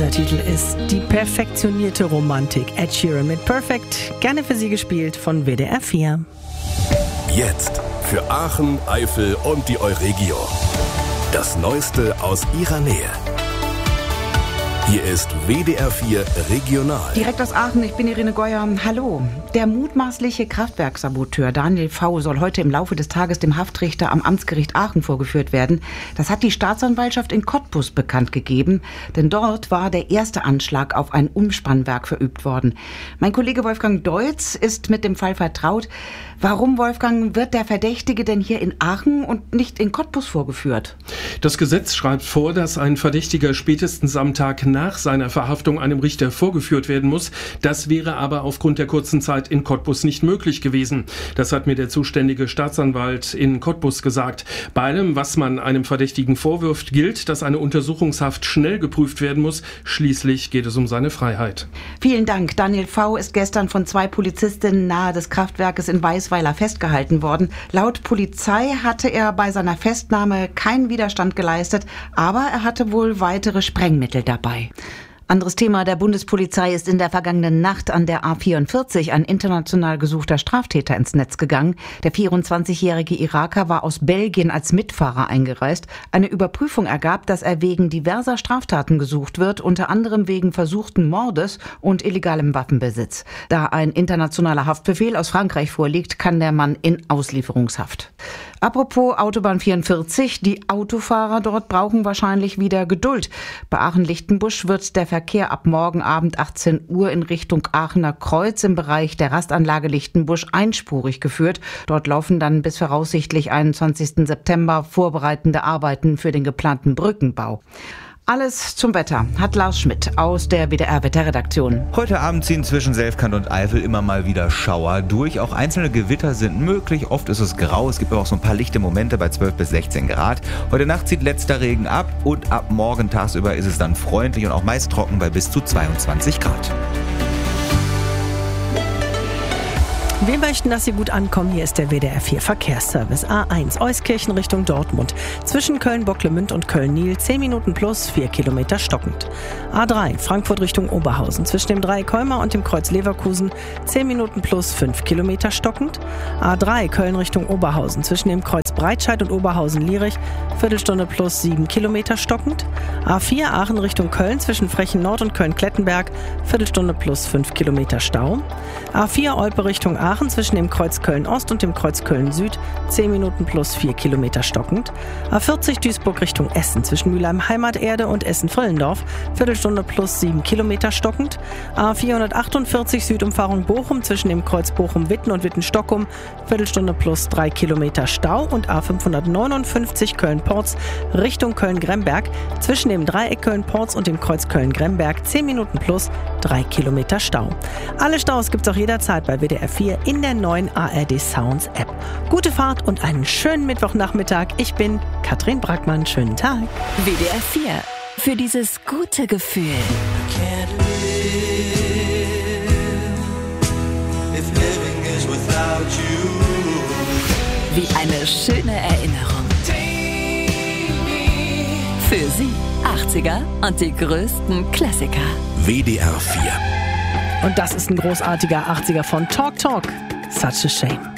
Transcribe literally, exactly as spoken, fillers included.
Dieser Titel ist die perfektionierte Romantik. Ed Sheeran mit Perfect, gerne für Sie gespielt von W D R vier. Jetzt für Aachen, Eifel und die Euregio. Das Neueste aus ihrer Nähe. Hier ist W D R vier Regional. Direkt aus Aachen, ich bin Irene Geuer. Hallo. Der mutmaßliche Kraftwerksaboteur Daniel V. soll heute im Laufe des Tages dem Haftrichter am Amtsgericht Aachen vorgeführt werden. Das hat die Staatsanwaltschaft in Cottbus bekannt gegeben, denn dort war der erste Anschlag auf ein Umspannwerk verübt worden. Mein Kollege Wolfgang Deutz ist mit dem Fall vertraut. Warum, Wolfgang, wird der Verdächtige denn hier in Aachen und nicht in Cottbus vorgeführt? Das Gesetz schreibt vor, dass ein Verdächtiger spätestens am Tag nach seiner Verhaftung einem Richter vorgeführt werden muss. Das wäre aber aufgrund der kurzen Zeit in Cottbus nicht möglich gewesen. Das hat mir der zuständige Staatsanwalt in Cottbus gesagt. Bei allem, was man einem Verdächtigen vorwirft, gilt, dass eine Untersuchungshaft schnell geprüft werden muss. Schließlich geht es um seine Freiheit. Vielen Dank. Daniel V. ist gestern von zwei Polizistinnen nahe des Kraftwerkes in Weisweiler festgehalten worden. Laut Polizei hatte er bei seiner Festnahme keinen Widerstand geleistet, aber er hatte wohl weitere Sprengmittel dabei. Anderes Thema, der Bundespolizei ist in der vergangenen Nacht an der A vierundvierzig ein international gesuchter Straftäter ins Netz gegangen. Der vierundzwanzigjährige Iraker war aus Belgien als Mitfahrer eingereist. Eine Überprüfung ergab, dass er wegen diverser Straftaten gesucht wird, unter anderem wegen versuchten Mordes und illegalem Waffenbesitz. Da ein internationaler Haftbefehl aus Frankreich vorliegt, kann der Mann in Auslieferungshaft. Apropos Autobahn vierundvierzig, die Autofahrer dort brauchen wahrscheinlich wieder Geduld. Bei Aachen-Lichtenbusch wird der Verkehr ab morgen Abend achtzehn Uhr in Richtung Aachener Kreuz im Bereich der Rastanlage Lichtenbusch einspurig geführt. Dort laufen dann bis voraussichtlich einundzwanzigsten September vorbereitende Arbeiten für den geplanten Brückenbau. Alles zum Wetter hat Lars Schmidt aus der W D R-Wetterredaktion. Heute Abend ziehen zwischen Selfkant und Eifel immer mal wieder Schauer durch. Auch einzelne Gewitter sind möglich. Oft ist es grau. Es gibt aber auch so ein paar lichte Momente bei zwölf bis sechzehn Grad. Heute Nacht zieht letzter Regen ab und ab morgen tagsüber ist es dann freundlich und auch meist trocken bei bis zu zweiundzwanzig Grad. Wir möchten, dass Sie gut ankommen. Hier ist der W D R vier Verkehrsservice. A eins Euskirchen Richtung Dortmund. Zwischen Köln-Bocklemünd und Köln-Nil zehn Minuten plus vier Kilometer stockend. A drei Frankfurt Richtung Oberhausen. Zwischen dem Dreieck Heuma und dem Kreuz Leverkusen zehn Minuten plus fünf Kilometer stockend. A drei Köln Richtung Oberhausen. Zwischen dem Kreuz Breitscheid und Oberhausen-Lierich Viertelstunde plus sieben Kilometer stockend. A vier Aachen Richtung Köln. Zwischen Frechen Nord und Köln-Klettenberg Viertelstunde plus fünf Kilometer Stau. A vier Olpe Richtung Aachen. Zwischen dem Kreuz Köln-Ost und dem Kreuz Köln-Süd zehn Minuten plus vier Kilometer stockend. A vierzig Duisburg Richtung Essen. Zwischen Mülheim Heimaterde und Essen-Völlendorf Viertelstunde plus sieben Kilometer stockend. A vierhundertachtundvierzig Südumfahrung Bochum. Zwischen dem Kreuz Bochum-Witten und Witten-Stockkum Viertelstunde plus drei Kilometer Stau. Und A fünfhundertneunundfünfzig Köln-Porz Richtung Köln-Gremberg. Zwischen dem Dreieck Köln-Porz und dem Kreuz Köln-Gremberg zehn Minuten plus drei Kilometer Stau. Alle Staus gibt's auch jederzeit bei W D R vier in der neuen A R D Sounds App. Gute Fahrt und einen schönen Mittwochnachmittag. Ich bin Katrin Brackmann. Schönen Tag. W D R vier. Für dieses gute Gefühl. Wie eine schöne Erinnerung. Für Sie achtziger und die größten Klassiker. W D R vier. Und das ist ein großartiger achtziger von Talk Talk. Such a shame.